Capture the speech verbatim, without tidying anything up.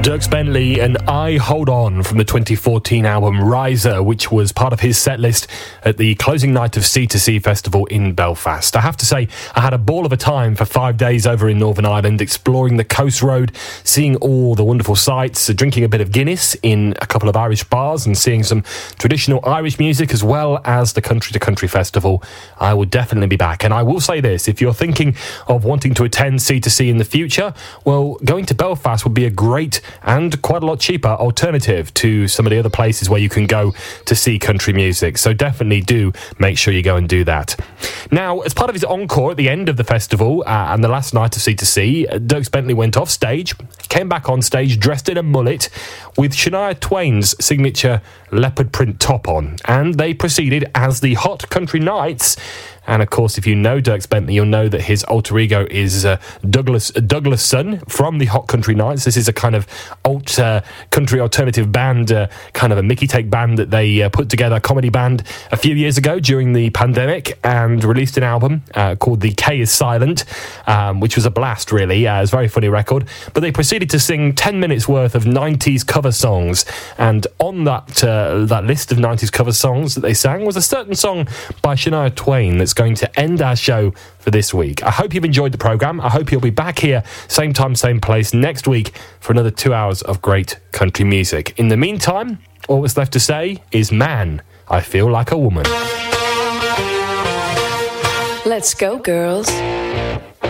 Dierks Bentley and I Hold On from the twenty fourteen album Riser, which was part of his set list at the closing night of C two C Festival in Belfast. I have to say, I had a ball of a time for five days over in Northern Ireland, exploring the coast road, seeing all the wonderful sights, drinking a bit of Guinness in a couple of Irish bars and seeing some traditional Irish music as well as the Country to Country Festival. I will definitely be back. And I will say this, if you're thinking of wanting to attend C two C in the future, well, going to Belfast would be a great and quite a lot cheaper alternative to some of the other places where you can go to see country music. So definitely do make sure you go and do that. Now, as part of his encore at the end of the festival uh, and the last night of C two C, uh, Dierks Bentley went off stage, came back on stage dressed in a mullet with Shania Twain's signature leopard print top on, and they proceeded as the Hot Country Knights. And of course, if you know Dierks Bentley, you'll know that his alter ego is uh, Douglas Douglas Sun from the Hot Country Knights. This is a kind of alt uh, country alternative band, uh, kind of a Mickey Take band that they uh, put together, a comedy band, a few years ago during the pandemic, and released an album uh, called The K Is Silent, um, which was a blast, really. Uh, it was a very funny record. But they proceeded to sing ten minutes worth of nineties cover songs. And on that uh, that list of nineties cover songs that they sang was a certain song by Shania Twain that's going to end our show for this week. I hope you've enjoyed the programme. I hope you'll be back here, same time, same place, next week for another two hours of great country music. In the meantime, all that's left to say is, man, I feel like a woman. Let's go, girls.